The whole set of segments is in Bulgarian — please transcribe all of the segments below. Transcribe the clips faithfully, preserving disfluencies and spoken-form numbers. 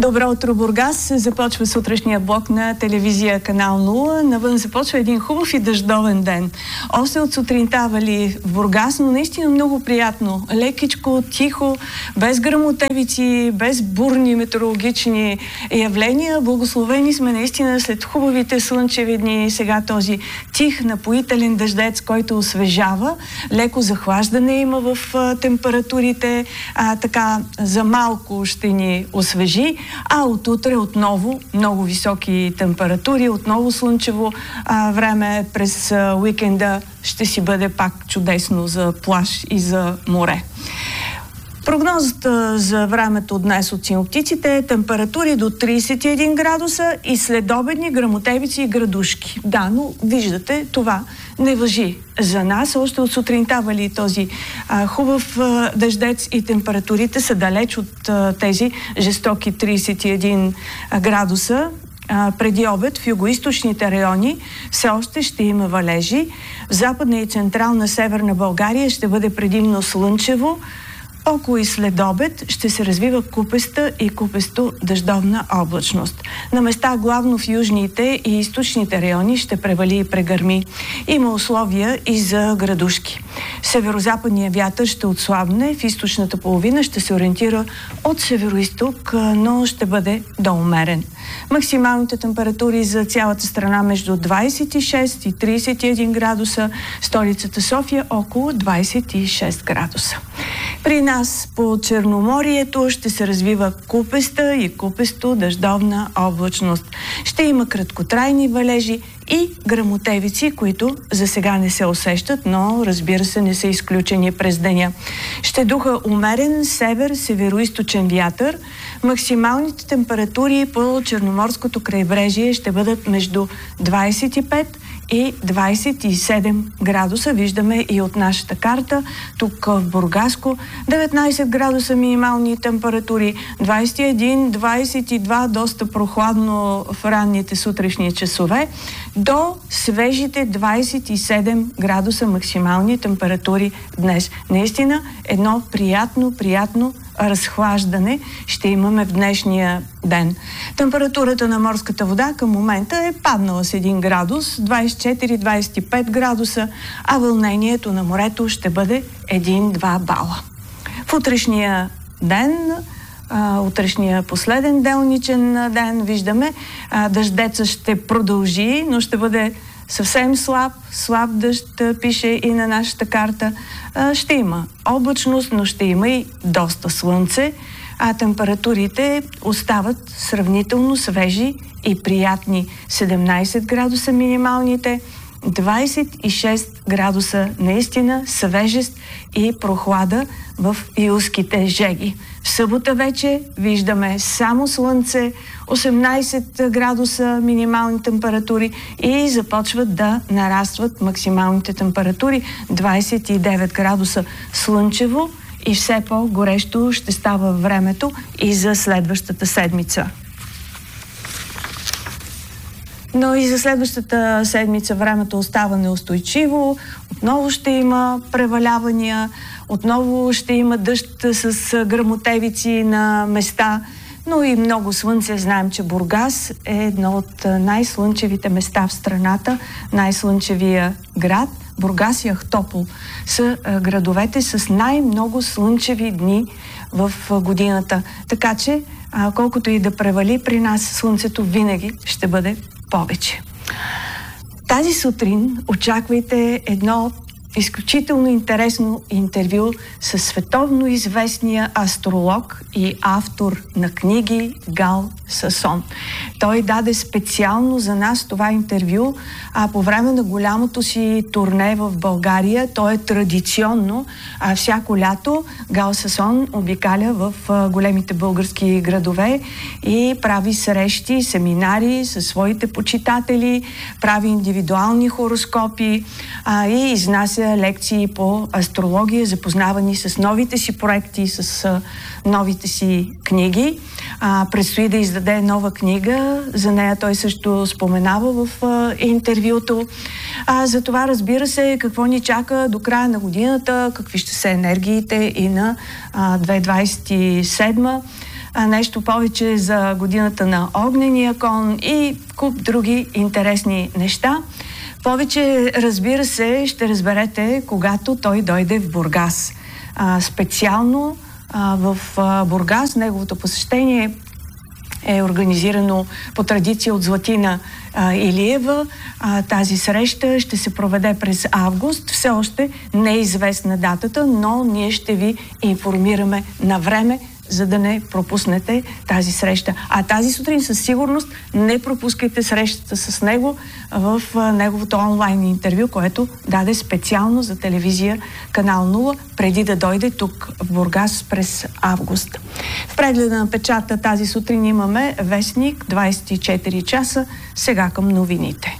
Добро утро, Бургас! Започва сутрешния блок на телевизия Канал нула. Навън започва един хубав и дъждовен ден. Още от сутринта вали в Бургас, но наистина много приятно. Лекичко, тихо, без гръмотевици, без бурни метеорологични явления. Благословени сме наистина след хубавите слънчеви дни. Сега този тих, напоителен дъждец, който освежава. Леко захлаждане има в а, температурите. А, така за малко ще ни освежи. А от утре отново много високи температури, отново слънчево а, време през а, уикенда ще си бъде пак чудесно за плаж и за море. Прогнозата за времето днес от синоптиците е температури до трийсет и един градуса и следобедни гръмотевици и градушки. Да, но виждате, това не важи за нас. Още от сутринта вали този а, хубав а, дъждец и температурите са далеч от а, тези жестоки трийсет и един градуса. А, преди обед в югоизточните райони все още ще има валежи. В западна и централна северна България ще бъде предимно слънчево. Около и след обед ще се развива купеста и купесто дъждовна облачност. На места главно в южните и източните райони ще превали и прегърми. Има условия и за градушки. Северозападният вятър ще отслабне, в източната половина ще се ориентира от североизток, но ще бъде доумерен. Максималните температури за цялата страна между двайсет и шест и трийсет и един градуса, столицата София около двайсет и шест градуса. При нас по Черноморието ще се развива купеста и купесто дъждовна облачност. Ще има краткотрайни валежи и гръмотевици, които за сега не се усещат, но разбира се не са изключени през деня. Ще духа умерен север-североизточен вятър. Максималните температури по Черноморското крайбрежие ще бъдат между двайсет и пет и двайсет и седем градуса. Виждаме и от нашата карта. Тук в Бургаско деветнайсет градуса минимални температури, двайсет и един двайсет и два доста прохладно в ранните сутрешни часове, до свежите двайсет и седем градуса максимални температури днес. Наистина едно приятно, приятно разхлаждане ще имаме в днешния ден. Температурата на морската вода към момента е паднала с един градус, двайсет и четири двайсет и пет градуса, а вълнението на морето ще бъде един-два бала. В утрешния ден, а, утрешния последен делничен ден, виждаме, а, дъждеца ще продължи, но ще бъде съвсем слаб, слаб дъжд, пише и на нашата карта. Ще има облачност, но ще има и доста слънце, а температурите остават сравнително свежи и приятни. седемнайсет градуса минималните, двайсет и шест градуса наистина свежест и прохлада в юлските жеги. В събота вече виждаме само слънце, осемнайсет градуса минимални температури и започват да нарастват максималните температури, двайсет и девет градуса слънчево и все по-горещо ще става времето и за следващата седмица. Но и за следващата седмица времето остава неустойчиво, отново ще има превалявания, отново ще има дъжд с гръмотевици на места, но и много слънце. Знаем, че Бургас е едно от най-слънчевите места в страната, най-слънчевия град. Бургас и Ахтопол са градовете с най-много слънчеви дни в годината. Така че, колкото и да превали, при нас слънцето винаги ще бъде повече. Тази сутрин очаквайте едно изключително интересно интервю с световно известния астролог и автор на книги Гал Сасон. Той даде специално за нас това интервю а по време на голямото си турне в България. То е традиционно. А всяко лято Гал Сасон обикаля в а, големите български градове и прави срещи, семинари със своите почитатели, прави индивидуални хороскопи а, и изнася лекции по астрология, запознавани с новите си проекти, с а, новите си книги. А, предстои да издаде нова книга, за нея той също споменава в а, интервюто. А, за това, разбира се, какво ни чака до края на годината, какви ще са енергиите и на а, две хиляди двадесет и седма. а, нещо повече за годината на огнения кон и куп други интересни неща. Повече, разбира се, ще разберете, когато той дойде в Бургас. А, специално а, в а, Бургас неговото посещение е организирано по традиция от Златина а, Илиева. А, тази среща ще се проведе през август. Все още не е известна датата, но ние ще ви информираме на време, за да не пропуснете тази среща. А тази сутрин със сигурност не пропускайте срещата с него в а, неговото онлайн интервю, което даде специално за телевизия Канал нула, преди да дойде тук в Бургас през август. В прегледа на печата тази сутрин имаме Вестник, двадесет и четири часа, сега към новините.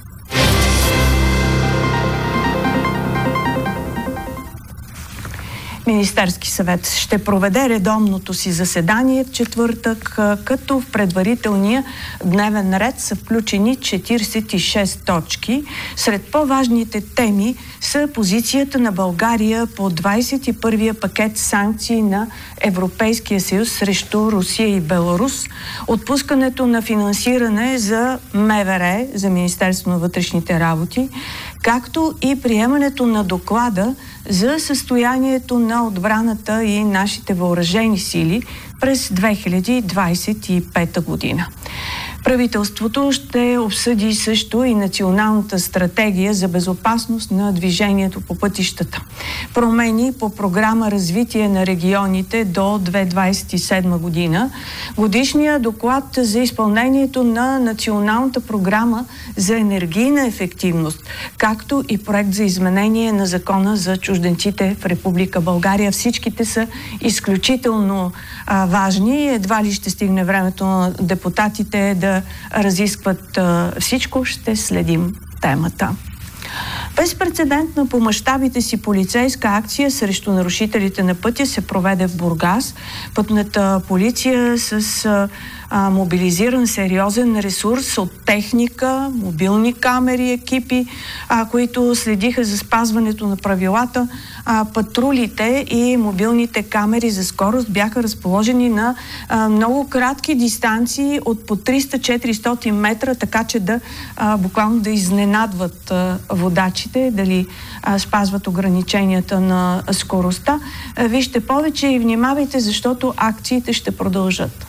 Министерски съвет ще проведе редовното си заседание в четвъртък, като в предварителния дневен ред са включени четиридесет и шест точки. Сред по-важните теми са позицията на България по двадесет и първия пакет санкции на Европейския съюз срещу Русия и Беларус, отпускането на финансиране за МВР, за Министерство на вътрешните работи, както и приемането на доклада за състоянието на отбраната и нашите въоръжени сили през две хиляди двадесет и пета година. Правителството ще обсъди също и националната стратегия за безопасност на движението по пътищата. Промени по програма Развитие на регионите до две хиляди двадесет и седма година, годишния доклад за изпълнението на националната програма за енергийна ефективност, както и проект за изменение на закона за чужденците в Република България. Всичките са изключително а, важни. Едва ли ще стигне времето на депутатите да разискват а, всичко, ще следим темата. Безпрецедентна по мащабите си полицейска акция срещу нарушителите на пътя се проведе в Бургас. Пътната полиция с а, а, мобилизиран сериозен ресурс от техника, мобилни камери, екипи, а, които следиха за спазването на правилата. А, патрулите и мобилните камери за скорост бяха разположени на а, много кратки дистанции от по триста до четиристотин метра, така че да а, буквално да изненадват а, водачите, дали а, спазват ограниченията на скоростта. А, вижте повече и внимавайте, защото акциите ще продължат.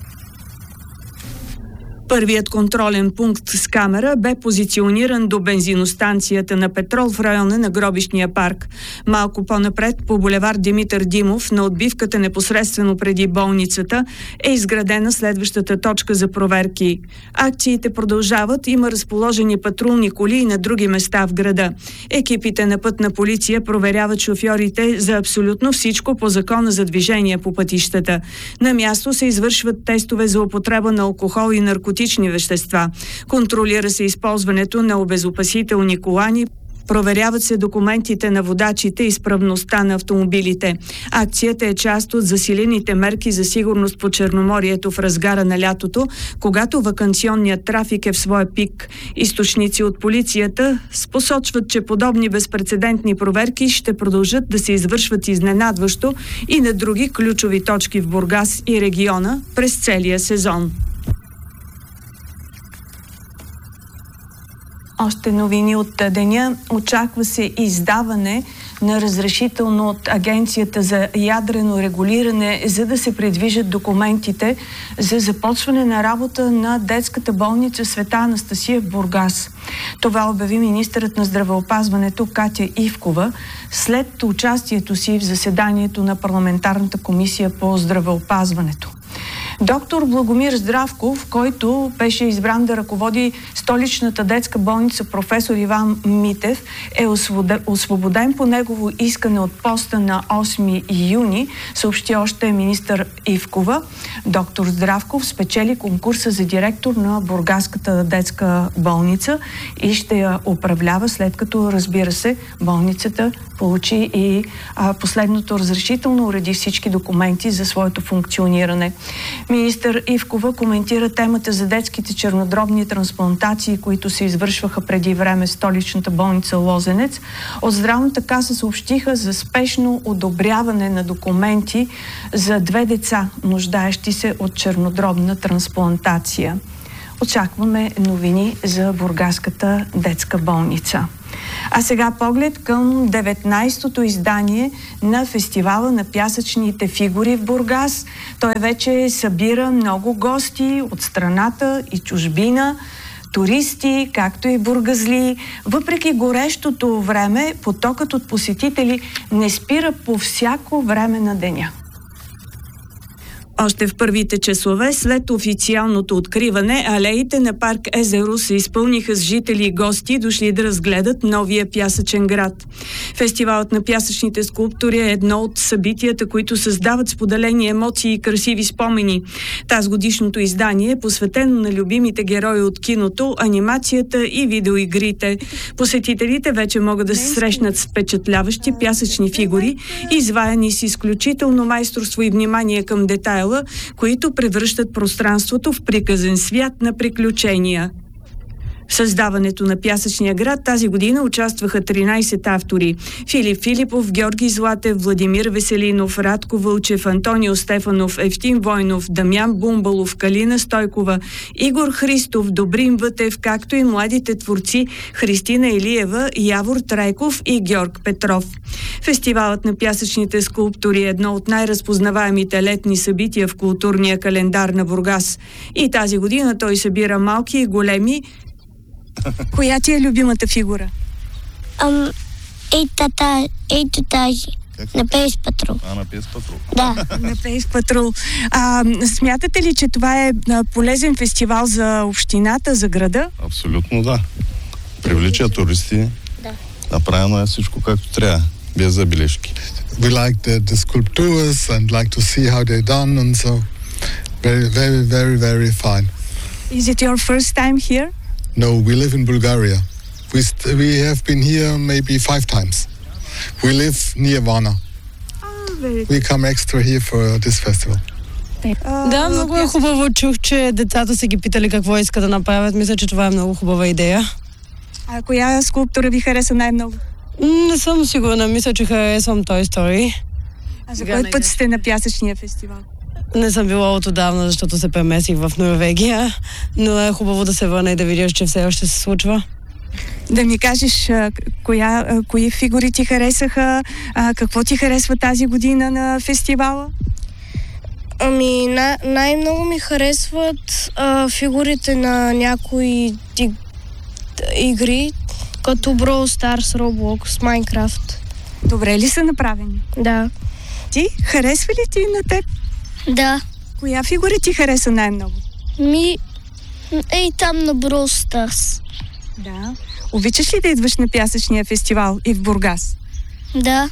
Първият контролен пункт с камера бе позициониран до бензиностанцията на Петрол в района на Гробищния парк. Малко по-напред, по булевард Димитър Димов, на отбивката непосредствено преди болницата, е изградена следващата точка за проверки. Акциите продължават, има разположени патрулни коли и на други места в града. Екипите на пътна полиция проверяват шофьорите за абсолютно всичко по закона за движение по пътищата. На място се извършват тестове за употреба на алкохол и наркотични вещества. Контролира се използването на обезопасителни колани, проверяват се документите на водачите и изправността на автомобилите. Акцията е част от засилените мерки за сигурност по Черноморието в разгара на лятото, когато ваканционният трафик е в своя пик. Източници от полицията посочват, че подобни безпрецедентни проверки ще продължат да се извършват изненадващо и на други ключови точки в Бургас и региона през целия сезон. Още новини от деня. Очаква се издаване на разрешително от Агенцията за ядрено регулиране, за да се придвижат документите за започване на работа на детската болница Света Анастасия в Бургас. Това обяви министърът на здравеопазването Катя Ивкова след участието си в заседанието на парламентарната комисия по здравеопазването. Доктор Благомир Здравков, който беше избран да ръководи столичната детска болница професор Иван Митев, е освободен по негово искане от поста на осми юни, съобщи още министър Ивкова. Доктор Здравков спечели конкурса за директор на Бургаската детска болница и ще я управлява, след като, разбира се, болницата получи и а, последното разрешително, уреди всички документи за своето функциониране. Министър Ивкова коментира темата за детските чернодробни трансплантации, които се извършваха преди време в столичната болница Лозенец. От Здравната каса съобщиха за спешно одобряване на документи за две деца, нуждаещи се от чернодробна трансплантация. Очакваме новини за бургаската детска болница. А сега поглед към деветнайсетото издание на фестивала на пясъчните фигури в Бургас. Той вече събира много гости от страната и чужбина, туристи, както и бургазли. Въпреки горещото време, потокът от посетители не спира по всяко време на деня. Още в първите часове, след официалното откриване, алеите на парк Езеро се изпълниха с жители и гости, дошли да разгледат новия пясъчен град. Фестивалът на пясъчните скулптури е едно от събитията, които създават споделени емоции и красиви спомени. Тазгодишното издание е посветено на любимите герои от киното, анимацията и видеоигрите. Посетителите вече могат да се срещнат с впечатляващи пясъчни фигури, изваяни с изключително майсторство и внимание към детайла, които превръщат пространството в приказен свят на приключения. В създаването на пясъчния град тази година участваха тринайсет автори. Филип Филипов, Георги Златев, Владимир Веселинов, Радко Вълчев, Антонио Стефанов, Евтим Войнов, Дамян Бумбалов, Калина Стойкова, Игор Христов, Добрин Вътев, както и младите творци Христина Илиева, Явор Трайков и Георг Петров. Фестивалът на пясъчните скулптури е едно от най-разпознаваемите летни събития в културния календар на Бургас. И тази година той събира малки и големи. Коя ти е любимата фигура? Ам, ей, тата, ето тази. На Пейс Патрул. А, на Пейс Патрул. Да. На Пейс Патрул. А, смятате ли, че това е полезен фестивал за общината, за града? Абсолютно да. Привлича туристи. Да. Направено е всичко както трябва, без забележки. We like the, the sculptures and like to see how they're done and so very, very, very, very fine. Is it your first time here? No, we live in Bulgaria. We st- we have been here maybe five times. We live near Varna. Oh, very We come extra here for this festival. Uh, Да, много е хубаво. Чух, че децата са ги питали какво искат да направят. Мисля, че това е много хубава идея. А коя скулптура ви хареса най-много? Не съм сигурна. Мисля, че харесвам Toy Story. А за кой път сте на пясъчния фестивал? Не съм била от отдавна, защото се премесих в Норвегия, но е хубаво да се върна и да видя, че все още се случва. Да ми кажеш а, коя, а, кои фигури ти харесаха, а, какво ти харесва тази година на фестивала? Ами, най- най-много ми харесват а, фигурите на някои иг- игри, като Brawl Stars, Roblox, Minecraft. Добре ли са направени? Да. Ти? Харесва ли ти на теб? Да. Коя фигура ти хареса най-много? Ми, ей там на Brawl Stars. Да. Обичаш ли да идваш на пясъчния фестивал и в Бургас? Да.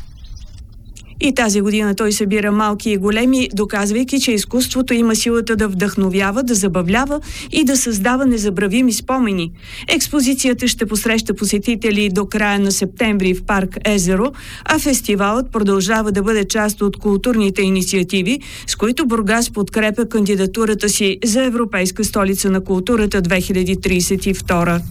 И тази година той събира малки и големи, доказвайки, че изкуството има силата да вдъхновява, да забавлява и да създава незабравими спомени. Експозицията ще посреща посетители до края на септември в парк Езеро, а фестивалът продължава да бъде част от културните инициативи, с които Бургас подкрепя кандидатурата си за Европейска столица на културата две хиляди трийсет и втора.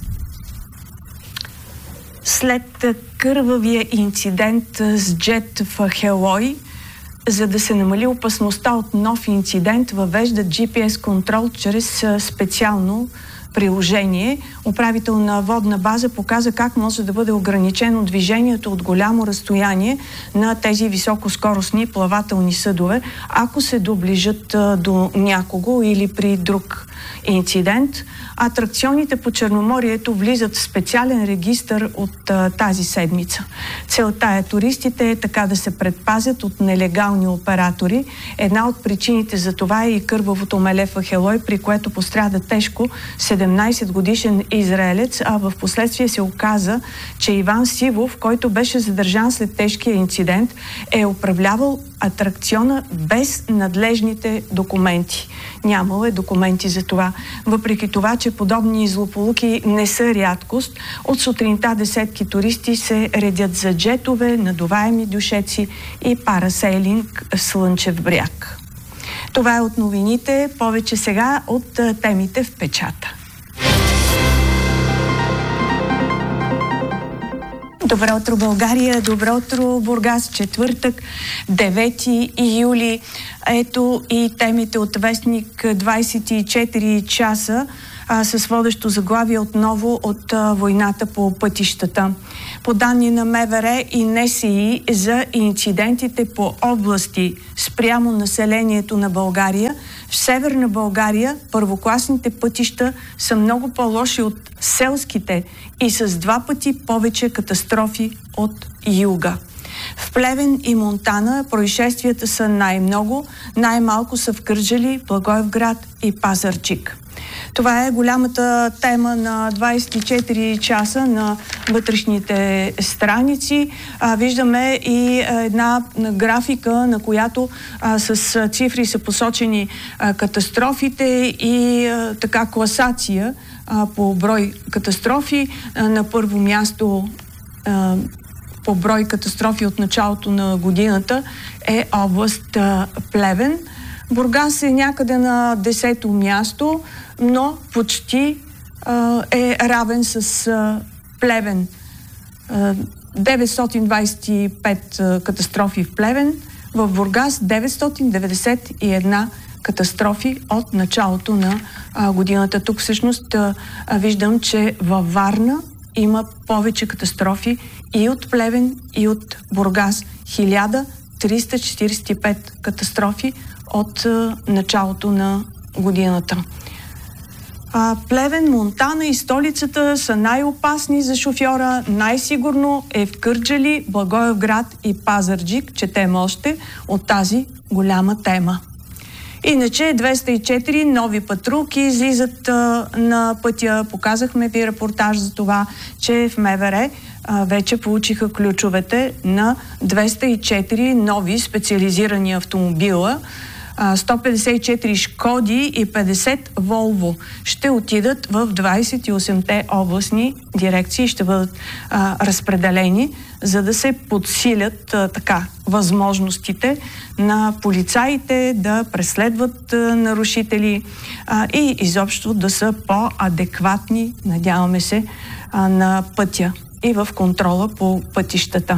След кървавия инцидент с джет в Хелой, за да се намали опасността от нов инцидент, въвеждат джи пи ес контрол чрез специално приложение. Управител на водна база показа как може да бъде ограничено движението от голямо разстояние на тези високоскоростни плавателни съдове, ако се доближат до някого или при друг инцидент. Атракционите по Черноморието влизат в специален регистър от а, тази седмица. Целта е туристите така да се предпазят от нелегални оператори. Една от причините за това е и кървавото меле в Ахелой, при което пострада тежко седемнайсет годишен израелец, а в последствие се оказа, че Иван Сивов, който беше задържан след тежкия инцидент, е управлявал атракциона без надлежните документи. Нямало е документи за това. Въпреки това, че подобни злополуки не са рядкост, от сутринта десетки туристи се редят за джетове, надуваеми дюшеци и парасейлинг в Слънчев бряг. Това е от новините, повече сега от а, темите в печата. Добро утро, България! Добро утро, Бургас! Четвъртък, девети юли. Ето и темите от Вестник двадесет и четири часа а, с водещо заглавие отново от а, войната по пътищата. По данни на МВР и НСИ за инцидентите по области спрямо населението на България, в Северна България първокласните пътища са много по-лоши от селските и с два пъти повече катастрофи от юга. В Плевен и Монтана происшествията са най-много, най-малко са в Кърджали, Благоевград и Пазарджик. Това е голямата тема на двадесет и четири часа на вътрешните страници. А, виждаме и а, една графика, на която а, с цифри са посочени а, катастрофите и а, така класация а, по брой катастрофи. А, на първо място а, по брой катастрофи от началото на годината е област а, Плевен. Бургас е някъде на десето място, но почти а, е равен с а, Плевен. А, деветстотин двадесет и пет а, катастрофи в Плевен, в Бургас деветстотин деветдесет и една катастрофи от началото на а, годината. Тук всъщност а, а, виждам, че във Варна има повече катастрофи и от Плевен, и от Бургас. хиляда триста четиридесет и пет катастрофи от а, началото на годината. А, Плевен, Монтана и столицата са най-опасни за шофьора. Най-сигурно е в Кърджали, Благоевград и Пазарджик. Четем още от тази голяма тема. Иначе двеста и четири нови патрулки излизат а, на пътя. Показахме ви репортаж за това, че в МВР а, вече получиха ключовете на двеста и четири нови специализирани автомобила. сто петдесет и четири Шкоди и петдесет Волво ще отидат в двадесет и осемте областни дирекции, ще бъдат а, разпределени, за да се подсилят а, така възможностите на полицаите да преследват а, нарушители а, и изобщо да са по-адекватни, надяваме се, а, на пътя и в контрола по пътищата.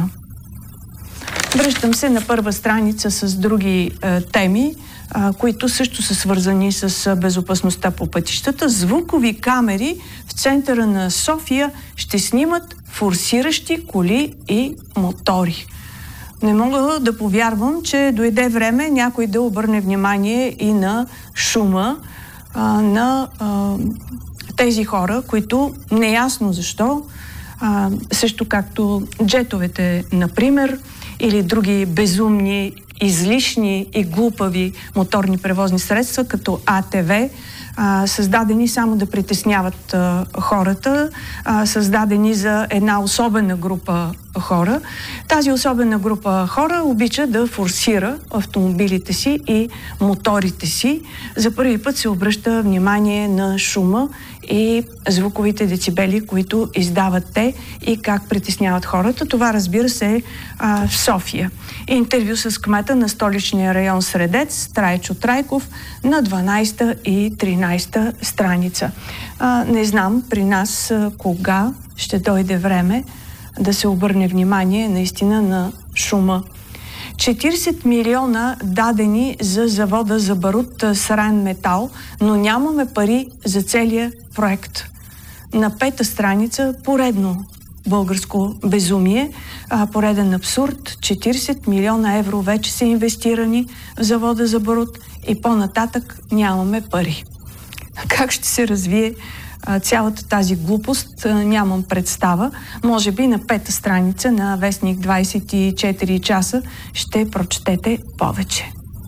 Връщам се на първа страница с други е, теми, а, които също са свързани с а, безопасността по пътищата. Звукови камери в центъра на София ще снимат форсиращи коли и мотори. Не мога да повярвам, че дойде време някой да обърне внимание и на шума а, на а, тези хора, които неясно защо, а, също както джетовете, например, или други безумни, излишни и глупави моторни превозни средства, като А Т В, а, създадени само да притесняват а, хората, а, създадени за една особена група хора. Тази особена група хора обича да форсира автомобилите си и моторите си. За първи път се обръща внимание на шума и звуковите децибели, които издават те и как притесняват хората. Това, разбира се, е а, в София. Интервю с кмета на столичния район Средец, Трайчо Трайков, на дванадесета и тринадесета страница. А, не знам при нас а, кога ще дойде време да се обърне внимание наистина на шума. четиридесет милиона дадени за завода за барут с Райнметал, но нямаме пари за целия проект. На пета страница поредно българско безумие, а, пореден абсурд. четиридесет милиона евро вече са инвестирани в завода за барут и по-нататък нямаме пари. Как ще се развие а, цялата тази глупост, а, нямам представа. Може би на пета страница на Вестник двадесет и четири часа ще прочетете повече.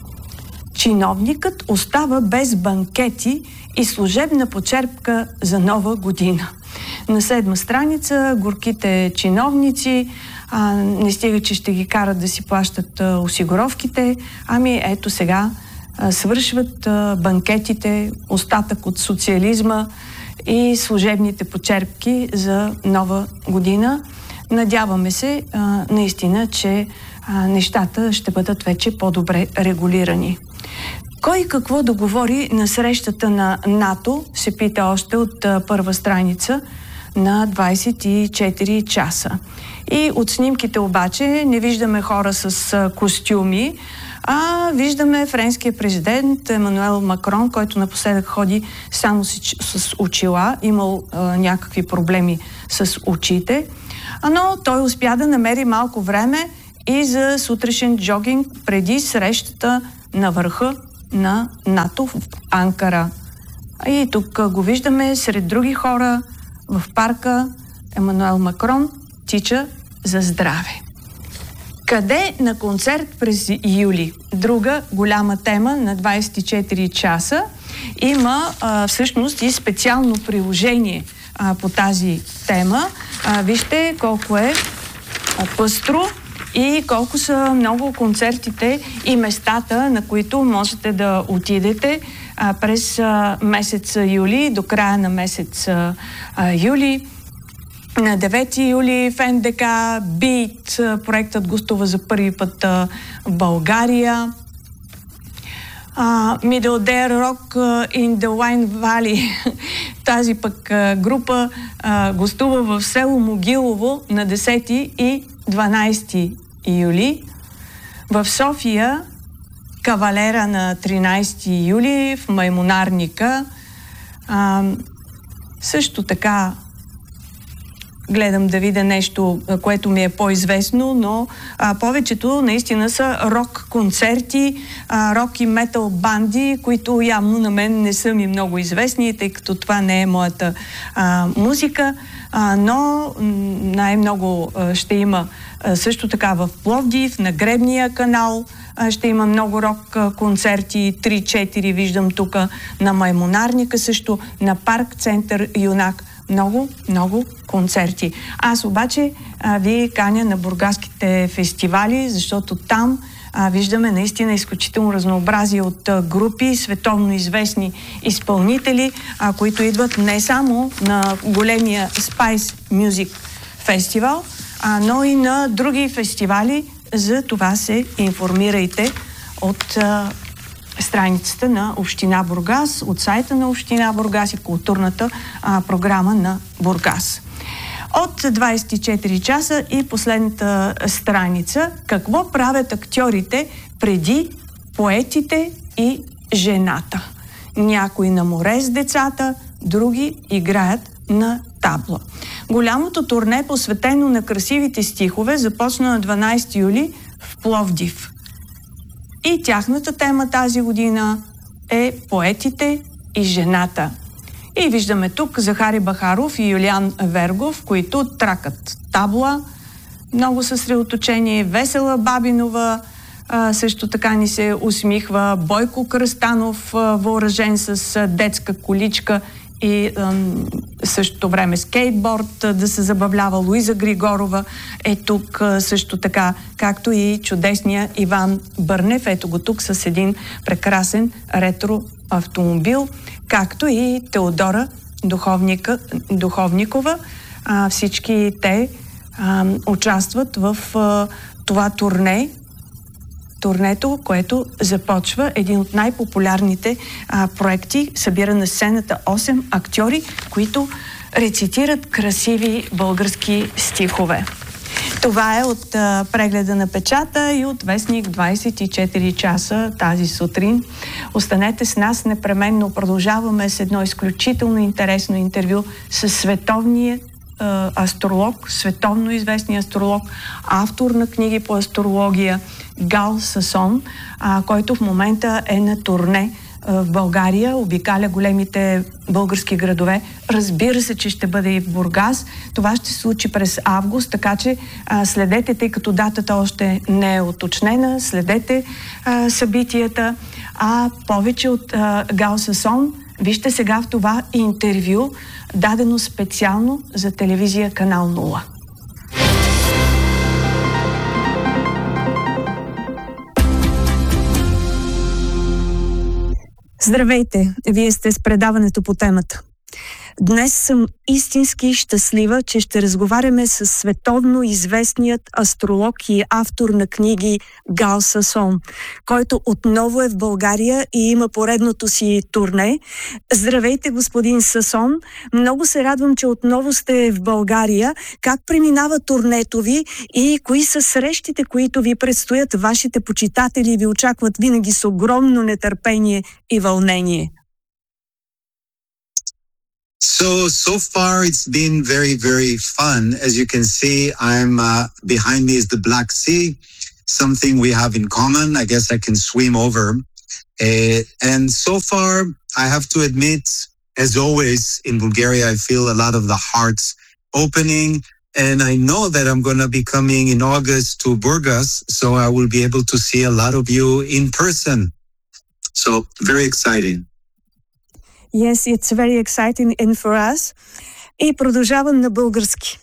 Чиновникът остава без банкети и служебна почерпка за нова година. На седма страница горките чиновници, а, не стига, че ще ги карат да си плащат а, осигуровките, ами ето сега а, свършват а, банкетите, остатък от социализма и служебните почерпки за нова година. Надяваме се а, наистина, че а, нещата ще бъдат вече по-добре регулирани. Кой какво договори на срещата на НАТО, се пита още от а, първа страница на двайсет и четири часа. И от снимките обаче не виждаме хора с а, костюми, а виждаме френския президент Емануел Макрон, който напоследък ходи само с, с очила, имал а, някакви проблеми с очите, но той успя да намери малко време и за сутрешен джогинг преди срещата на върха на НАТО в Анкара. И тук го виждаме сред други хора в парка. Емануел Макрон тича за здраве. Къде на концерт през юли? Друга голяма тема на двайсет и четири часа. Има а, всъщност и специално приложение а, по тази тема. А, вижте колко е а, пъстро и колко са много концертите и местата, на които можете да отидете а, през а, месец юли, до края на месец а, юли. На девети юли в Ен Де Ка, Бит, проектът гостува за първи път а, в България. Uh, Middle Dare Rock uh, in the Wine Valley. Тази пък uh, група uh, гостува в село Могилово на десети и дванайсети юли. В София Кавалера на тринайсети юли в Маймунарника. Uh, също така гледам да видя нещо, което ми е по-известно, но а, повечето наистина са рок-концерти, а, рок и метал банди, които явно на мен не са ми много известни, тъй като това не е моята а, музика, а, но най-много а, ще има а, също така в Пловдив, на Гребния канал, а, ще има много рок-концерти, три-четири виждам тук, на Маймунарника също, на Парк Център Юнак. Много, много концерти. Аз обаче а, ви каня на бургаските фестивали, защото там а, виждаме наистина изключително разнообразие от а, групи, световно известни изпълнители, а, които идват не само на големия Spice Music Festival, а, но и на други фестивали. За това се информирайте от а, страницата на Община Бургас, от сайта на Община Бургас и културната а, програма на Бургас. От двайсет и четири часа и последната страница. Какво правят актьорите преди поетите и жената? Някои на море с децата, други играят на табла. Голямото турне, посветено на красивите стихове, започна на дванайсети юли в Пловдив. И тяхната тема тази година е поетите и жената. И виждаме тук Захари Бахаров и Юлиан Вергов, които тракат табла, много съсредоточение, Весела Бабинова, а, също така ни се усмихва Бойко Кръстанов, а, въоръжен с а, детска количка и ам, същото време скейтборд, да се забавлява. Луиза Григорова е тук също така, както и чудесния Иван Бърнев. Ето го тук с един прекрасен ретро автомобил, както и Теодора Духовника, Духовникова. А, всички те а, участват в а, това турне, турнето, което започва един от най-популярните а, проекти, събира на сцената осем актьори, които рецитират красиви български стихове. Това е от а, прегледа на печата и от вестник двайсет и четири часа тази сутрин. Останете с нас, непременно продължаваме с едно изключително интересно интервю с световния астролог, световно известния астролог, автор на книги по астрология Гал Сасон, а, който в момента е на турне а, в България, обикаля големите български градове. Разбира се, че ще бъде и в Бургас. Това ще се случи през август, така че а, следете, тъй като датата още не е уточнена, следете а, събитията, а повече от а, Гал Сасон вижте сега в това интервю, дадено специално за телевизия Канал нула. Здравейте! Вие сте с предаването по темата. Днес съм истински щастлива, че ще разговаряме с световно известният астролог и автор на книги Гал Сасон, който отново е в България и има поредното си турне. Здравейте, господин Сасон! Много се радвам, че отново сте в България. Как преминава турнето ви и кои са срещите, които ви предстоят? Вашите почитатели ви очакват винаги с огромно нетърпение и вълнение. So, so far it's been very, very fun. As you can see, I'm uh, behind me is the Black Sea, something we have in common. I guess I can swim over. Uh, and so far, I have to admit, as always in Bulgaria, I feel a lot of the hearts opening. And I know that I'm going to be coming in August to Burgas, so I will be able to see a lot of you in person. So, very exciting. Yes, it's very exciting and for us. И продължавам на български.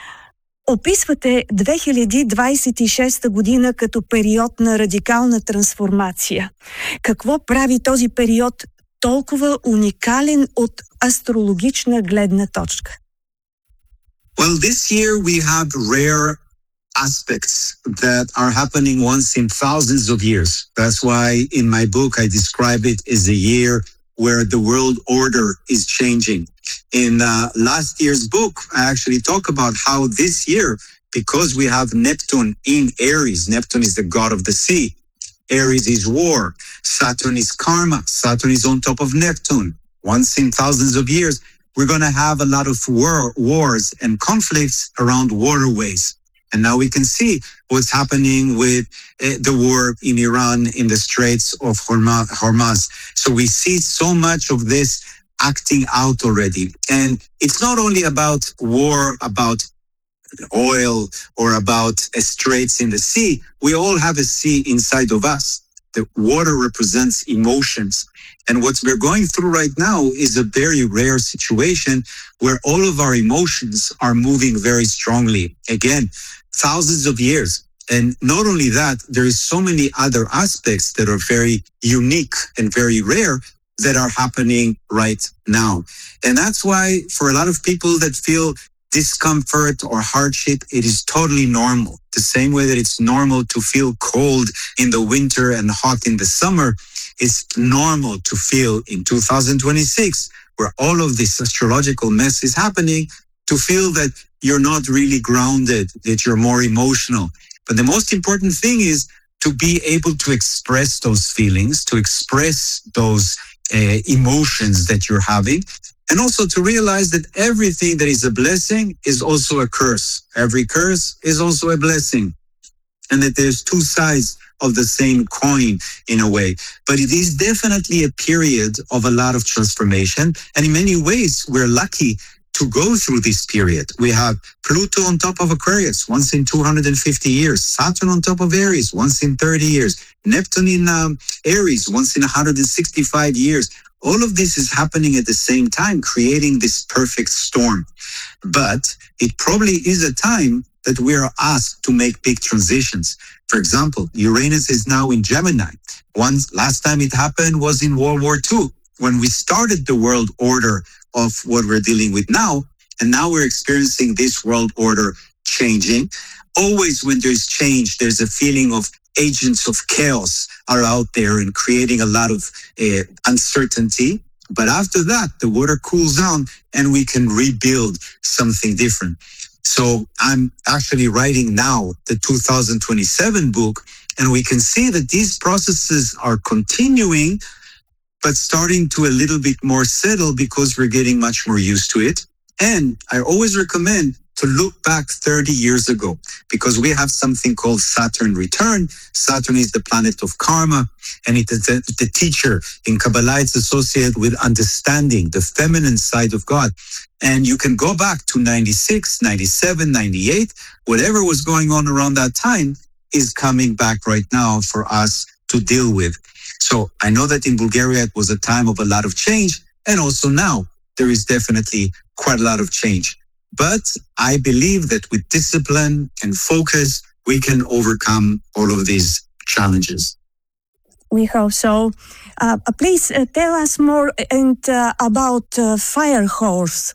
Описвате две хиляди двадесет и шеста година като период на радикална трансформация. Какво прави този период толкова уникален от астрологична гледна точка? Well, this year we have rare aspects that are happening once in thousands of years. That's why in my book I describe it as a year where the world order is changing. In uh, last year's book, I actually talk about how this year, because we have Neptune in Aries, Neptune is the god of the sea, Aries is war, Saturn is karma, Saturn is on top of Neptune. Once in thousands of years, we're going to have a lot of war, wars and conflicts around waterways. And now we can see what's happening with uh, the war in Iran in the Straits of Hormuz. So we see so much of this acting out already. And it's not only about war, about oil, or about uh, straits in the sea. We all have a sea inside of us. The water represents emotions. And what we're going through right now is a very rare situation where all of our emotions are moving very strongly. Again, thousands of years. And not only that, there is so many other aspects that are very unique and very rare that are happening right now. And that's why for a lot of people that feel discomfort or hardship, it is totally normal. The same way that it's normal to feel cold in the winter and hot in the summer, it's normal to feel in two thousand twenty-six, where all of this astrological mess is happening, to feel that you're not really grounded, that you're more emotional. But the most important thing is to be able to express those feelings, to express those uh, emotions that you're having, and also to realize that everything that is a blessing is also a curse. Every curse is also a blessing. And that there's two sides of the same coin in a way. But it is definitely a period of a lot of transformation. And in many ways, we're lucky to go through this period. We have Pluto on top of Aquarius once in two hundred fifty years, Saturn on top of Aries once in thirty years, Neptune in um, Aries once in one hundred sixty-five years. All of this is happening at the same time, creating this perfect storm. But it probably is a time that we are asked to make big transitions. For example, Uranus is now in Gemini. Once last time it happened was in World War Two, when we started the world order of what we're dealing with now, and now we're experiencing this world order changing. Always when there's change, there's a feeling of agents of chaos are out there and creating a lot of uh, uncertainty. But after that, the water cools down and we can rebuild something different. So I'm actually writing now the two thousand twenty-seven book, and we can see that these processes are continuing, but starting to a little bit more settle because we're getting much more used to it. And I always recommend to look back thirty years ago, because we have something called Saturn return. Saturn is the planet of karma, and it is the, the teacher. In Kabbalah, it's associated with understanding, the feminine side of God. And you can go back to ninety-six, ninety-seven, ninety-eight, whatever was going on around that time is coming back right now for us to deal with. So I know that in Bulgaria, it was a time of a lot of change. And also now, there is definitely quite a lot of change. But I believe that with discipline and focus, we can overcome all of these challenges. We hope so. Uh, please uh, tell us more and uh, about uh, Fire Horse.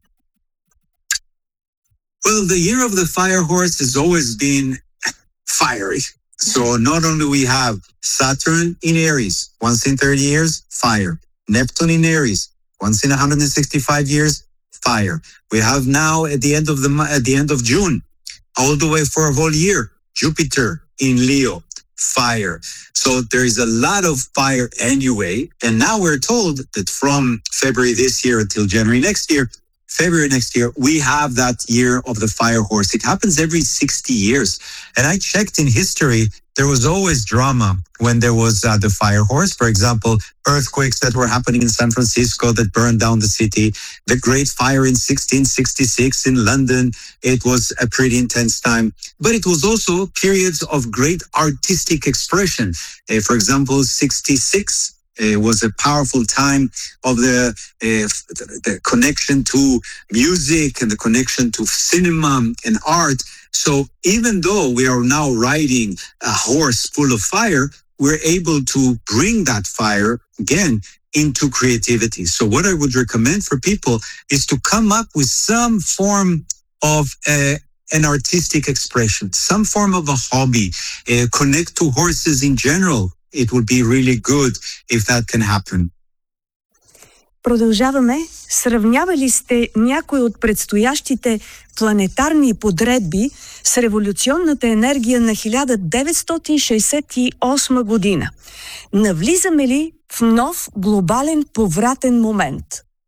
Well, the year of the Fire Horse has always been fiery. So not only we have Saturn in Aries, once in thirty years, fire. Neptune in Aries, once in one hundred sixty-five years, fire. We have now at the end of the at the end of June, all the way for a whole year, Jupiter in Leo, fire. So there is a lot of fire anyway. And now we're told that from February this year until January next year, February next year, we have that year of the Fire Horse. It happens every sixty years. And I checked in history, there was always drama when there was uh, the Fire Horse. For example, earthquakes that were happening in San Francisco that burned down the city. The Great Fire in sixteen sixty-six in London. It was a pretty intense time. But it was also periods of great artistic expression. Uh, for example, sixty-six. It was a powerful time of the, uh, the connection to music and the connection to cinema and art. So even though we are now riding a horse full of fire, we're able to bring that fire again into creativity. So what I would recommend for people is to come up with some form of uh, an artistic expression, some form of a hobby, uh, connect to horses in general. It would be really good if that can happen. Продължаваме. Сравнявали ли сте някои от предстоящите планетарни подредби с революционната енергия на хиляда деветстотин шейсет и осма година? Навлизаме ли в нов глобален повратен момент?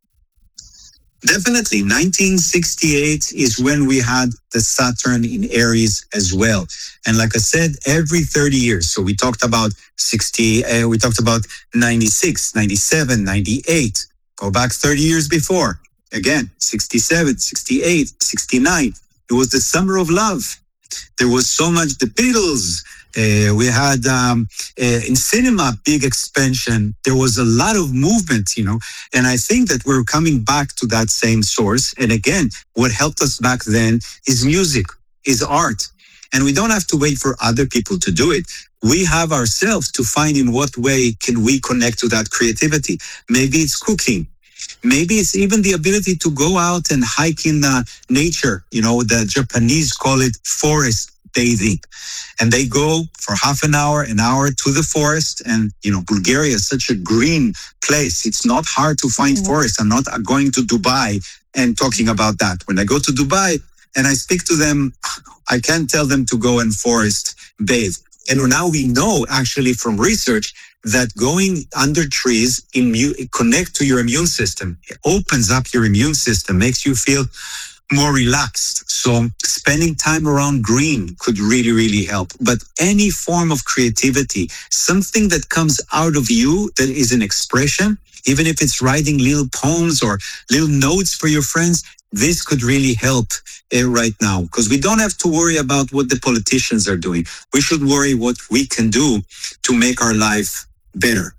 Definitely. nineteen sixty-eight is when we had the Saturn in Aries as well. And like I said, every thirty years. So we talked about sixty, uh, we talked about ninety-six, ninety-seven, ninety-eight. Go back thirty years before. Again, sixty-seven, sixty-eight, sixty-nine. It was the summer of love. There was so much, the Beatles. Uh, we had um, uh, in cinema, big expansion. There was a lot of movement, you know, and I think that we're coming back to that same source. And again, what helped us back then is music, is art. And we don't have to wait for other people to do it. We have ourselves to find in what way can we connect to that creativity. Maybe it's cooking. Maybe it's even the ability to go out and hike in uh, nature. You know, the Japanese call it forest bathing. And they go for half an hour, an hour to the forest. And, you know, Bulgaria is such a green place. It's not hard to find mm-hmm. forests. I'm not going to Dubai and talking about that. When I go to Dubai and I speak to them, I can't tell them to go and forest bathe. And now we know actually from research that going under trees immu- connect to your immune system. It opens up your immune system, makes you feel more relaxed. So spending time around green could really, really help. But any form of creativity, something that comes out of you that is an expression, even if it's writing little poems or little notes for your friends, this could really help uh, right now, because we don't have to worry about what the politicians are doing. We should worry what we can do to make our life better.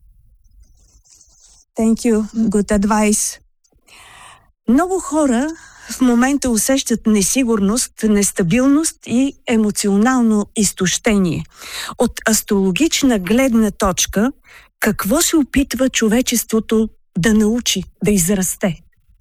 Thank you. Good advice. Много хора в момента усещат несигурност, нестабилност и емоционално изтощение. От астрологична гледна точка, какво се опитва човечеството да научи, да израсте?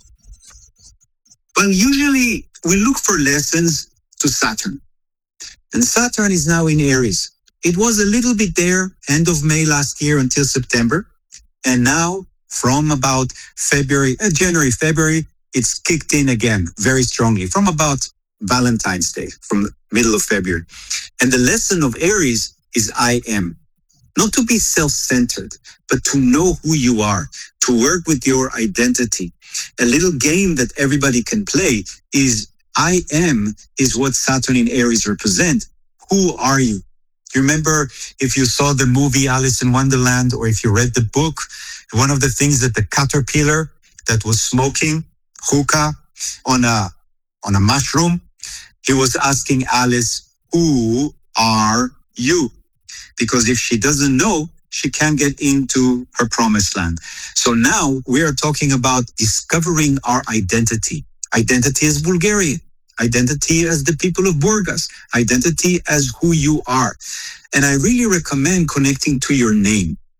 Well, usually we look for lessons to Saturn. And Saturn is now in Aries. It was a little bit there end of May last year until September. And now from about February, uh, January, February, it's kicked in again very strongly from about Valentine's Day, from the middle of February. And the lesson of Aries is I am. Not to be self-centered, but to know who you are, to work with your identity. A little game that everybody can play is I am is what Saturn in Aries represent. Who are you? You remember if you saw the movie Alice in Wonderland, or if you read the book, one of the things that the caterpillar that was smoking hookah on a on a mushroom, he was asking Alice, who are you? Because if she doesn't know, she can't get into her promised land. So now we are talking about discovering our identity. Identity as Bulgarian, identity as the people of Burgas, identity as who you are. And I really recommend connecting to your name.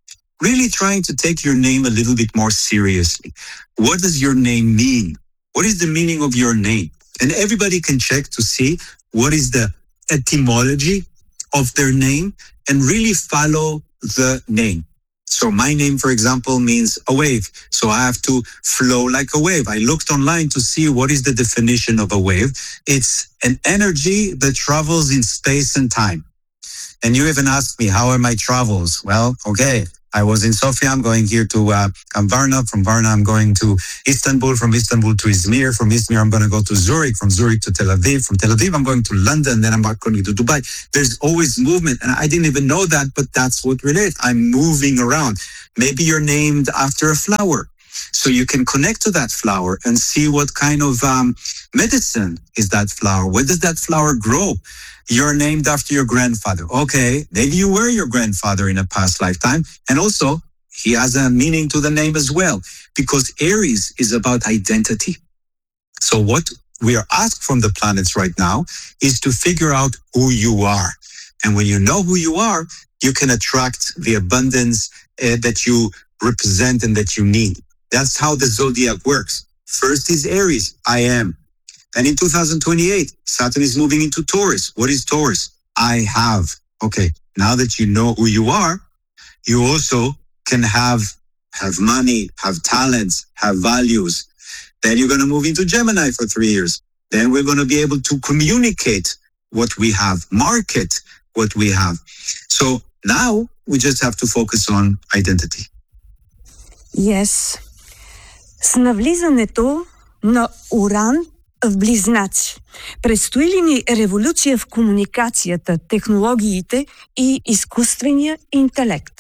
really trying to take your name a little bit more seriously. What does your name mean? What is the meaning of your name? And everybody can check to see what is the etymology of their name and really follow the name. So my name, for example, means a wave. So I have to flow like a wave. I looked online to see what is the definition of a wave. It's an energy that travels in space and time. And you even asked me, how are my travels? Well, okay. I was in Sofia. I'm going here to uh, Varna. From Varna, I'm going to Istanbul. From Istanbul to Izmir. From Izmir, I'm going to go to Zurich. From Zurich to Tel Aviv. From Tel Aviv, I'm going to London. Then I'm going to Dubai. There's always movement. And I didn't even know that, but that's what it is. I'm moving around. Maybe you're named after a flower. So you can connect to that flower and see what kind of um, medicine is that flower. Where does that flower grow? You're named after your grandfather. Okay, maybe you were your grandfather in a past lifetime. And also, he has a meaning to the name as well, because Aries is about identity. So what we are asked from the planets right now is to figure out who you are. And when you know who you are, you can attract the abundance uh, that you represent and that you need. That's how the zodiac works. First is Aries, I am. And in two thousand twenty-eight, Saturn is moving into Taurus. What is Taurus? I have. Okay, now that you know who you are, you also can have have money, have talents, have values. Then you're going to move into Gemini for three years. Then we're going to be able to communicate what we have, market what we have. So now we just have to focus on identity. Yes. С навлизането на Уран в Близнаци, предстои ли ни революция в комуникацията, технологиите и изкуствения интелект?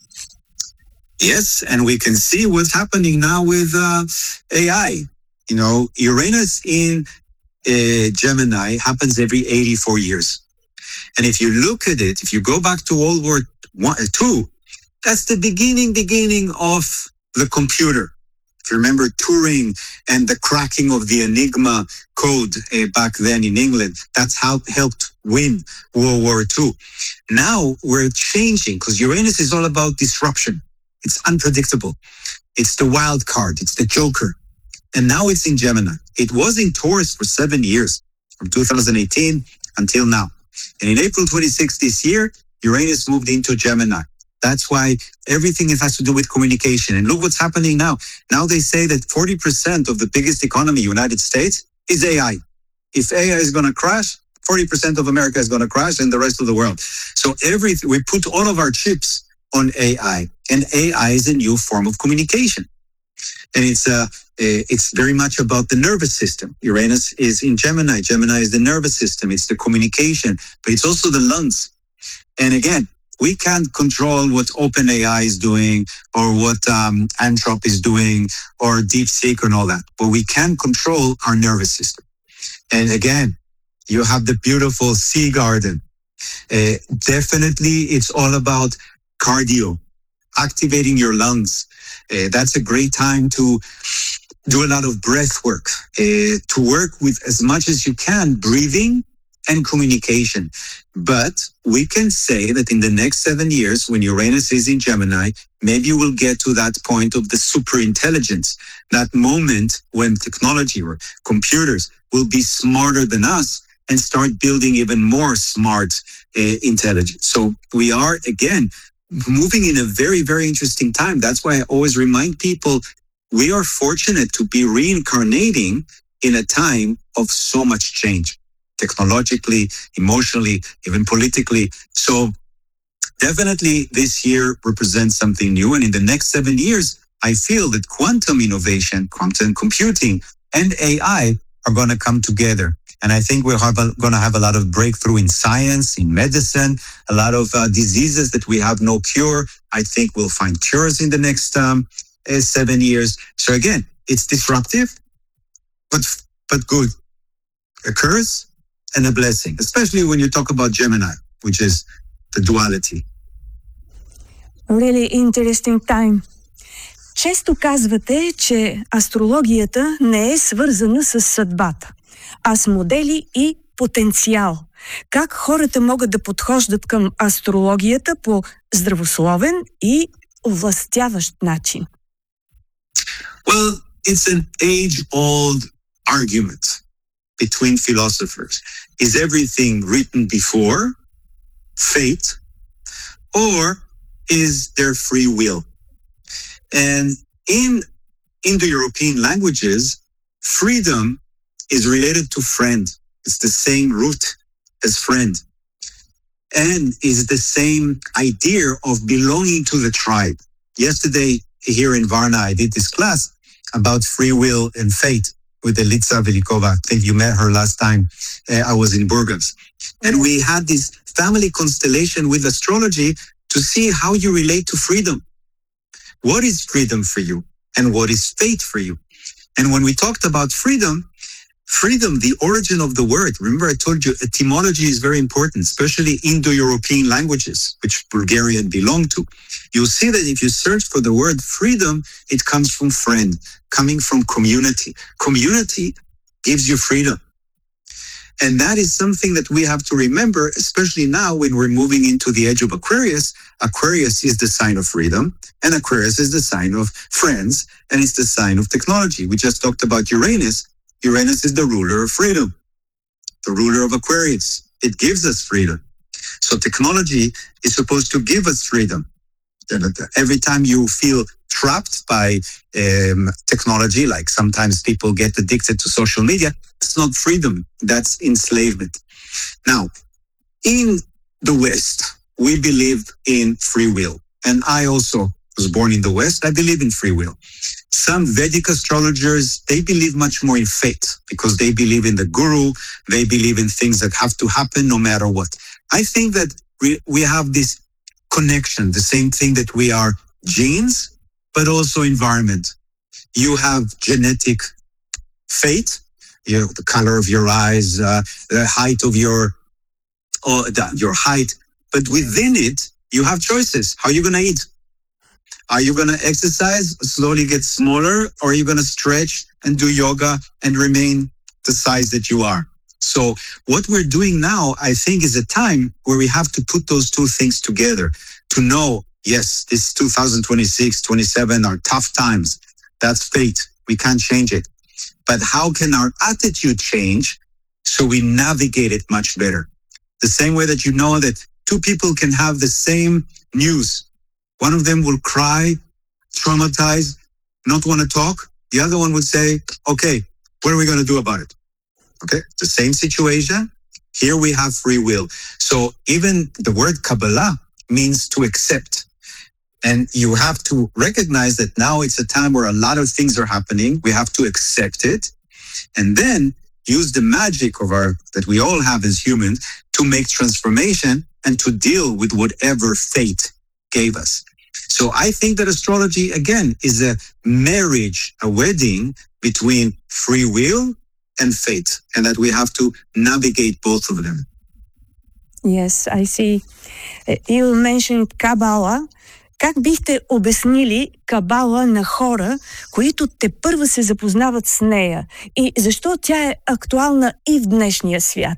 Yes, and we can see what's happening now with uh, A I. You know, Uranus in uh, Gemini happens every eighty-four years. And if you look at it, if you go back to World War Two, that's the beginning, beginning of the computer. If you remember Turing and the cracking of the Enigma code uh, back then in England, that's how it helped win World War Two. Now we're changing because Uranus is all about disruption. It's unpredictable. It's the wild card. It's the joker. And now it's in Gemini. It was in Taurus for seven years, from two thousand eighteen until now. And in April twenty-sixth this year, Uranus moved into Gemini. That's why everything has to do with communication. And look what's happening now. Now they say that forty percent of the biggest economy, United States, is A I. If A I is going to crash, forty percent of America is going to crash and the rest of the world. So everything, we put all of our chips on A I. And A I is a new form of communication. And it's uh, it's very much about the nervous system. Uranus is in Gemini. Gemini is the nervous system. It's the communication, but it's also the lungs. And again, we can't control what OpenAI is doing or what um, Anthropic is doing or DeepSeek and all that. But we can control our nervous system. And again, you have the beautiful Sea Garden. Uh, definitely, it's all about cardio, activating your lungs. Uh, that's a great time to do a lot of breath work, uh, to work with as much as you can, breathing and communication. But we can say that in the next seven years, when Uranus is in Gemini, maybe you will get to that point of the super intelligence, that moment when technology or computers will be smarter than us and start building even more smart uh, intelligence. So we are, again, moving in a very, very interesting time. That's why I always remind people, we are fortunate to be reincarnating in a time of so much change, technologically, emotionally, even politically. So definitely this year represents something new. And in the next seven years, I feel that quantum innovation, quantum computing, and A I are going to come together. And I think we're going to have a lot of breakthrough in science, in medicine, a lot of uh, diseases that we have no cure. I think we'll find cures in the next um, uh, seven years. So again, it's disruptive, but but good. A curse and a blessing, especially when you talk about Gemini, which is the duality. Really interesting time. Често казвате, че астрологията не е свързана с съдбата, а с модели и потенциал. Как хората могат да подхождат към астрологията по здравословен и овластяващ начин? Well, it's an age-old argument between philosophers. Is everything written before, fate, or is there free will? And in Indo-European languages, freedom is related to friend. It's the same root as friend. And is the same idea of belonging to the tribe. Yesterday, here in Varna, I did this class about free will and fate with Elitsa Velikova. I think you met her last time uh, I was in Burgas. And we had this family constellation with astrology to see how you relate to freedom. What is freedom for you? And what is fate for you? And when we talked about freedom, freedom, the origin of the word, remember I told you etymology is very important, especially Indo-European languages, which Bulgarian belong to. You'll see that if you search for the word freedom, it comes from friend, coming from community. Community gives you freedom. And that is something that we have to remember, especially now when we're moving into the age of Aquarius. Aquarius is the sign of freedom, and Aquarius is the sign of friends, and it's the sign of technology. We just talked about Uranus. Uranus is the ruler of freedom, the ruler of Aquarius. It gives us freedom. So technology is supposed to give us freedom. Every time you feel trapped by um, technology, like sometimes people get addicted to social media, it's not freedom, that's enslavement. Now, in the West, we believe in free will. And I also was born in the West. I believe in free will. Some Vedic astrologers, they believe much more in fate because they believe in the guru. They believe in things that have to happen no matter what. I think that we, we have this connection, the same thing that we are genes, but also environment. You have genetic fate, you know, the color of your eyes, uh, the height of your, or the, your height, but within it, you have choices. How are you going to eat? Are you going to exercise, slowly get smaller, or are you going to stretch and do yoga and remain the size that you are? So what we're doing now, I think, is a time where we have to put those two things together to know, yes, this two thousand twenty-six, twenty-seven are tough times. That's fate. We can't change it. But how can our attitude change so we navigate it much better? The same way that you know that two people can have the same news. One of them will cry, traumatized, not want to talk. The other one would say, okay, what are we going to do about it? Okay, the same situation. Here we have free will. So even the word Kabbalah means to accept. And you have to recognize that now it's a time where a lot of things are happening. We have to accept it. And then use the magic of our, that we all have as humans, to make transformation and to deal with whatever fate gave us. So I think that astrology, again, is a marriage, a wedding between free will and fate, and that we have to navigate both of them. Yes, I see. You mentioned Kabbalah. Как бихте обяснили Кабала на хора, които тепърва се запознават с нея? И защо тя е актуална и в днешния свят?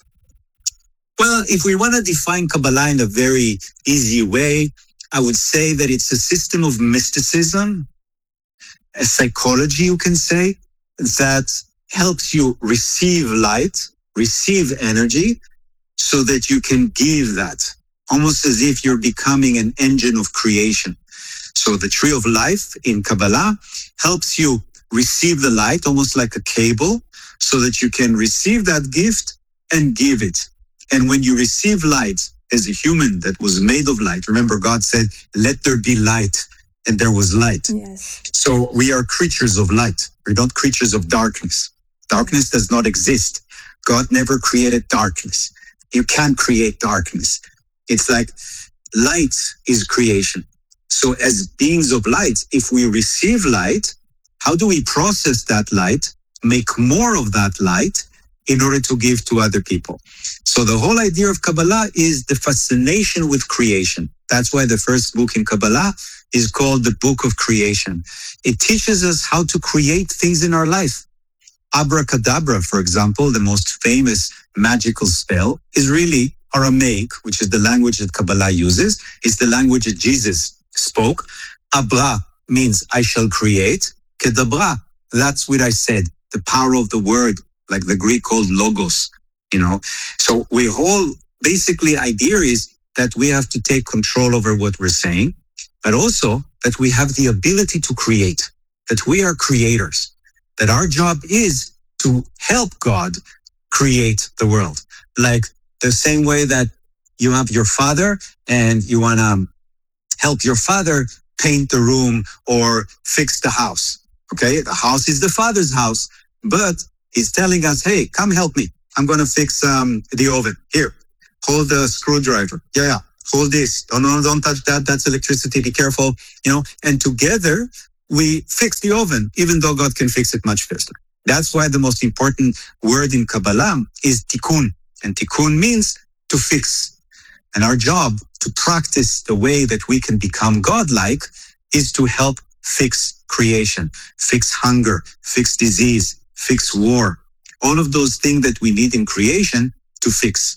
Well, if we want to define Kabbalah in a very easy way, I would say that it's a system of mysticism, a psychology, you can say, that helps you receive light, receive energy, so that you can give that, almost as if you're becoming an engine of creation. So the tree of life in Kabbalah helps you receive the light, almost like a cable, so that you can receive that gift and give it. And when you receive light as a human that was made of light, remember God said, let there be light, and there was light. Yes. So we are creatures of light. We're not creatures of darkness. Darkness does not exist. God never created darkness. You can't create darkness. It's like light is creation. So as beings of light, if we receive light, how do we process that light, make more of that light in order to give to other people? So the whole idea of Kabbalah is the fascination with creation. That's why the first book in Kabbalah is called the Book of Creation. It teaches us how to create things in our life. Abracadabra, for example, the most famous magical spell, is really Aramaic, which is the language that Kabbalah uses. It's the language that Jesus spoke. Abra means I shall create. Kedabra, that's what I said. The power of the word, like the Greek called logos, you know. So we whole, basically idea is that we have to take control over what we're saying, but also that we have the ability to create, that we are creators, that our job is to help God create the world. Like the same way that you have your father and you want to help your father paint the room or fix the house. Okay, the house is the father's house, but he's telling us, hey, come help me. I'm going to fix um, the oven. Here, hold the screwdriver. Yeah, yeah, hold this. Oh, no, don't touch that. That's electricity. Be careful. You know, and together we fix the oven, even though God can fix it much faster. That's why the most important word in Kabbalah is tikkun. And tikkun means to fix. And our job to practice the way that we can become godlike is to help fix creation, fix hunger, fix disease, fix war. All of those things that we need in creation to fix.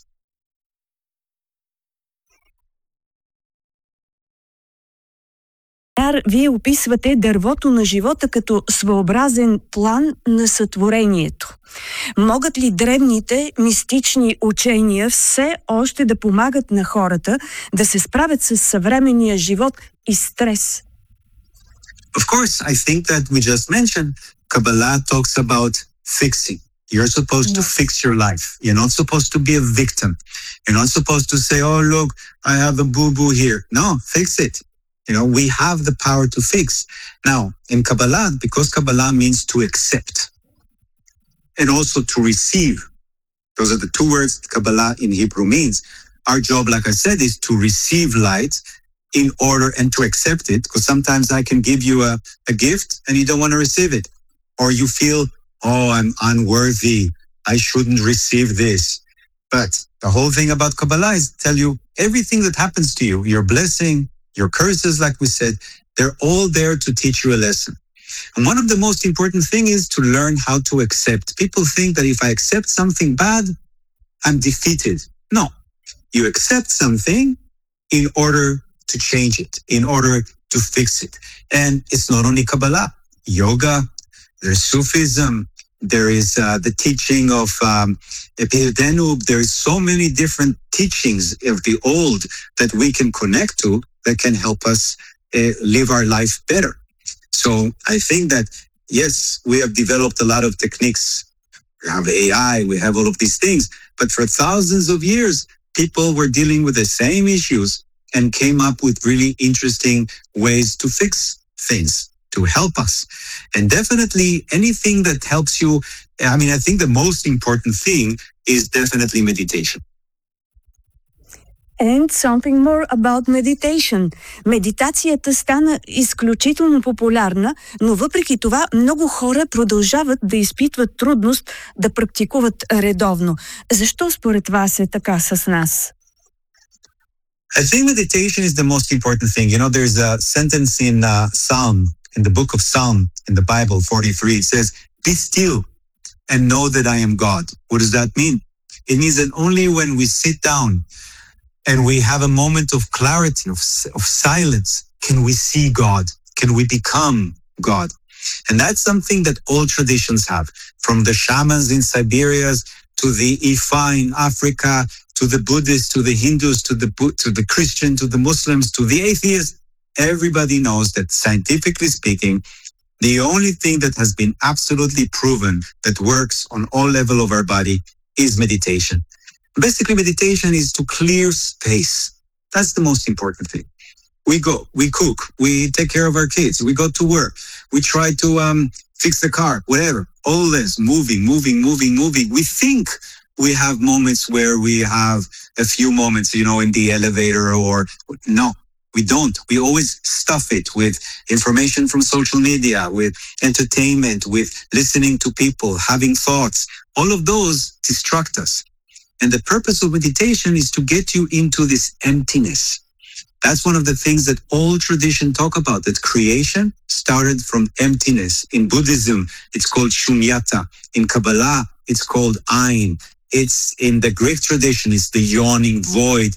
Вие описвате дървото на живота като своеобразен план на сътворението. Могат ли древните мистични учения все още да помагат на хората да се справят с съвременния живот и стрес? Of course, I think that we just mentioned, Kabbalah talks about fixing. You're supposed yes. to fix your life. You're not supposed to be a victim. You're not supposed to say, oh, look, I have a boo-boo here. No, fix it. You know, we have the power to fix. Now, in Kabbalah, because Kabbalah means to accept and also to receive, those are the two words Kabbalah in Hebrew means. Our job, like I said, is to receive light in order and to accept it, because sometimes I can give you a, a gift and you don't want to receive it. Or you feel, oh, I'm unworthy. I shouldn't receive this. But the whole thing about Kabbalah is to tell you everything that happens to you, your blessing, your curses, like we said, they're all there to teach you a lesson. And one of the most important things is to learn how to accept. People think that if I accept something bad, I'm defeated. No, you accept something in order to change it, in order to fix it. And it's not only Kabbalah, yoga, there's Sufism, there is uh, the teaching of um, Epidenu. There's so many different teachings of the old that we can connect to that can help us uh, live our life better. So I think that, yes, we have developed a lot of techniques. We have A I, we have all of these things. But for thousands of years, people were dealing with the same issues and came up with really interesting ways to fix things, to help us. And definitely anything that helps you, I mean, I think the most important thing is definitely meditation. And something more about meditation. Медитацията стана изключително популярна, но въпреки това много хора продължават да изпитват трудност да практикуват редовно. Защо според вас е така с нас? I think meditation is the most important thing. You know, there's a sentence in uh, Psalm, in the book of Psalm, in the Bible, forty-three. It says, be still and know that I am God. What does that mean? It means that only when we sit down and we have a moment of clarity, of, of silence, can we see God? Can we become God? And that's something that all traditions have, from the shamans in Siberia to the Ifa in Africa, to the Buddhists, to the Hindus, to the to the Christian, to the Muslims, to the atheists. Everybody knows that scientifically speaking, the only thing that has been absolutely proven that works on all levels of our body is meditation. Basically, meditation is to clear space. That's the most important thing. We go, we cook, we take care of our kids, we go to work, we try to um, fix the car, whatever. All this, moving, moving, moving, moving. We think we have moments where we have a few moments, you know, in the elevator or no, we don't. We always stuff it with information from social media, with entertainment, with listening to people, having thoughts. All of those distract us. And the purpose of meditation is to get you into this emptiness. That's one of the things that all tradition talk about, that creation started from emptiness. In Buddhism, it's called shunyata. In Kabbalah, it's called ayin. It's in the Greek tradition, it's the yawning void.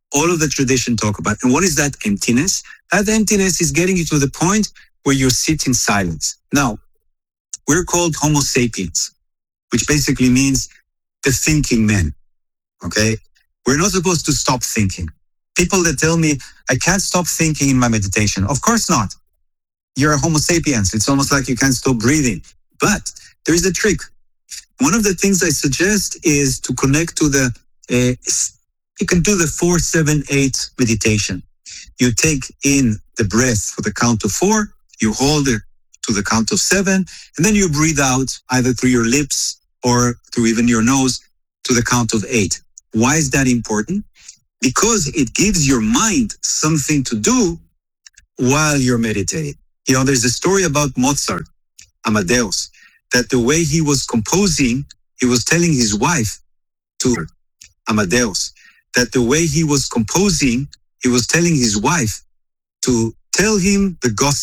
all of the tradition talk about. And what is that emptiness? That emptiness is getting you to the point where you sit in silence. Now, we're called Homo sapiens, which basically means the thinking men, okay? We're not supposed to stop thinking. People that tell me, I can't stop thinking in my meditation. Of course not. You're a Homo sapiens. It's almost like you can't stop breathing. But there is a trick. One of the things I suggest is to connect to the, uh, you can do the four, seven, eight meditation. You take in the breath for the count of four, you hold it to the count of seven, and then you breathe out either through your lips or through even your nose to the count of eight. Why is that important? Because it gives your mind something to do while you're meditating. You know, there's a story about Mozart, Amadeus, that the way he was composing, he was telling his wife to Amadeus, that the way he was composing, he was telling his wife to tell him the gospel.